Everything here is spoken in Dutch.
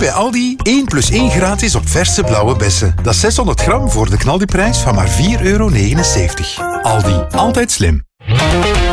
bij Aldi 1 plus 1 gratis op verse blauwe bessen. Dat is 600 gram voor de knaldiprijs van maar €4,79. Aldi, altijd slim.